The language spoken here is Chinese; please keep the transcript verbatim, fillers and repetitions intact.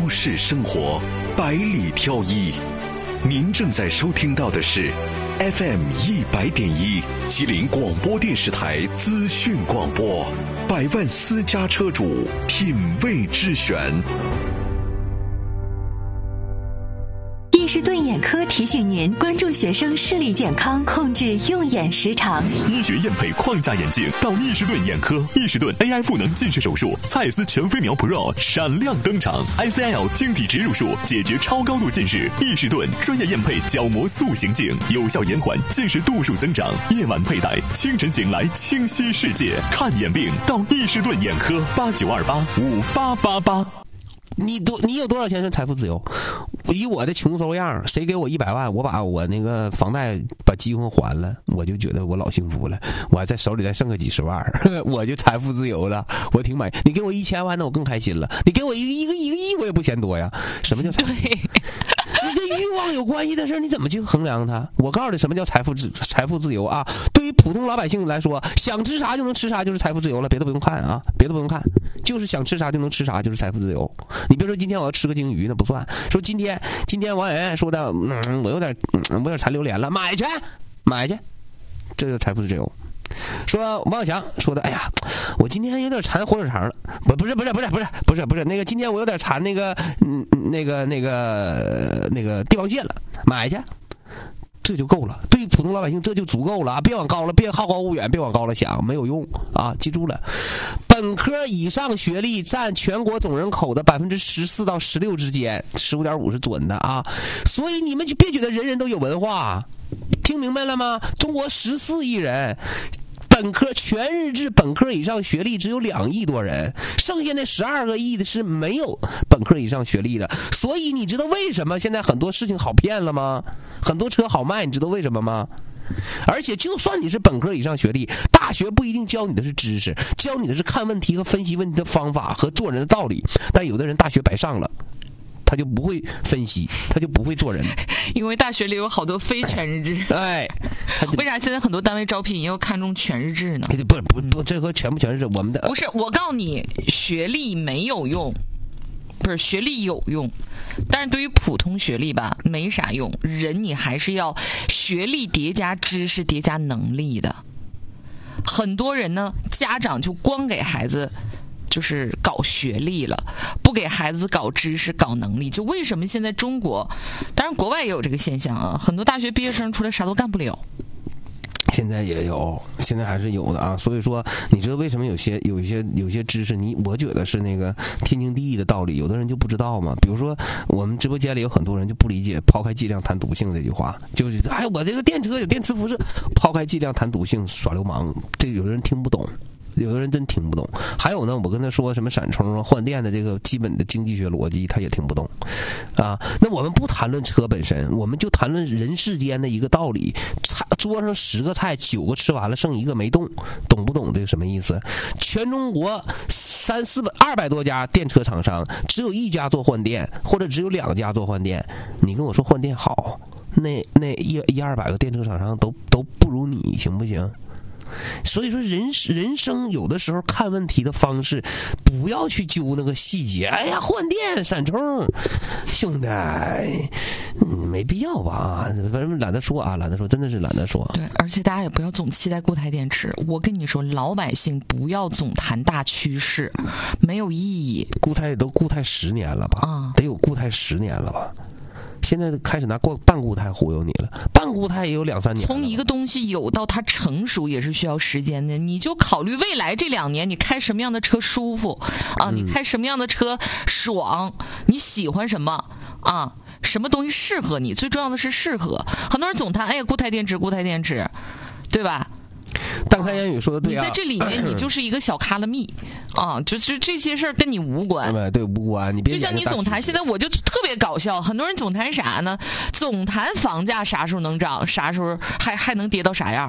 都市生活，百里挑一。您正在收听到的是 F M 一百点一吉林广播电视台资讯广播，百万私家车主品味之选。 易士顿眼科提醒您关注学生视力健康，控制用眼时长。 医学验配框架眼镜到易士顿眼科，易士顿 A I 赋能近视手术，蔡司全飞秒 Pro 闪亮登场 ，I C L 晶体植入术解决超高度近视，易士顿专业验配角膜塑形镜，有效延缓近视度数增长。夜晚佩戴，清晨醒来清晰世界。看眼病到易士顿眼科，八九二八五八八八。 你多你有多少钱算财富自由？以我的穷收样，谁给我一百万，我把我那个房贷把饥荒还了，我就觉得我老幸福了。我还在手里再剩个几十万，我就财富自由了，我挺满意。你给我一千万，那我更开心了。你给我一个一个一个亿，我也不嫌多呀。什么叫财富？你这欲望有关系的事，你怎么去衡量它？我告诉你，什么叫财富自财富自由啊？对于普通老百姓来说，想吃啥就能吃啥，就是财富自由了。别的不用看啊，别的不用看，就是想吃啥就能吃啥，就是财富自由。你别说今天我要吃个鲸鱼，那不算。说今天今天王媛媛说的，嗯，我有点嗯，我有点馋榴莲了，买去买去，这就是财富自由。说王小强说的，哎呀，我今天有点馋火腿肠了，不不是不是不是不是不是不是那个，今天我有点馋那个嗯那个那个那个帝王蟹了，买去。这就够了，对于普通老百姓这就足够了啊！别往高了，别好高骛远，别往高了想，没有用啊！记住了，本科以上学历占全国总人口的百分之十四到十六之间，十五点五是准的啊！所以你们就别觉得人人都有文化，听明白了吗？中国十四亿人。本科全日制本科以上学历只有两亿多人，剩下那十二个亿的是没有本科以上学历的。所以你知道为什么现在很多事情好骗了吗？很多车好卖，你知道为什么吗？而且就算你是本科以上学历，大学不一定教你的是知识，教你的是看问题和分析问题的方法和做人的道理。但有的人大学白上了，他就不会分析，他就不会做人， 因为大学里有好多非全日制。 哎， 为啥现在很多单位招聘也要看重全日制呢？ 不是不不，这和全不全日制，我们的不是。我告诉你，学历没有用，不是学历有用，但是对于普通学历吧，没啥用。人你还是要学历叠加知识叠加能力的。很多人呢，家长就光给孩子。就是搞学历了，不给孩子搞知识、搞能力。就为什么现在中国，当然国外也有这个现象啊，很多大学毕业生出来啥都干不了。 现在也有，现在还是有的啊。所以说，你知道为什么有些有一些有些知识，你我觉得是那个天经地义的道理，有的人就不知道嘛。比如说，我们直播间里有很多人就不理解“抛开剂量谈赌性”这句话，就是哎，我这个电车有电磁辐射，抛开剂量谈赌性，耍流氓，这个有的人听不懂。有的人真听不懂，还有呢，我跟他说什么闪充啊、换电的这个基本的经济学逻辑，他也听不懂，啊。那我们不谈论车本身，我们就谈论人世间的一个道理：菜桌上十个菜，九个吃完了，剩一个没动，懂不懂这个什么意思？全中国三四百二百多家电车厂商，只有一家做换电，或者只有两家做换电。你跟我说换电好，那那一一二百个电车厂商都都不如你，行不行？所以说人人生有的时候看问题的方式，不要去揪那个细节。哎呀，换电闪充，兄弟，嗯，没必要吧？反正懒得说啊，懒得说，真的是懒得说。 对，而且大家也不要总期待固态电池。我跟你说，老百姓不要总谈大趋势，没有意义。 固态都固态十年了吧？ 啊、嗯， 得有固态十年了吧？现在开始拿过半固态忽悠你了，半固态也有两三年了。 从一个东西有到它成熟也是需要时间的，你就考虑未来这两年你开什么样的车舒服啊？你开什么样的车爽？你喜欢什么啊？什么东西适合你？最重要的是适合。很多人总谈哎呀固态电池，固态电池，对吧？ 大开言语说的对啊！ 你在这里面，你就是一个小卡拉蜜啊，就是这些事儿跟你无关， 对，无关。你别就像你总谈，现在我就特别搞笑，很多人总谈啥呢？总谈房价啥时候能涨，啥时候还还能跌到啥样。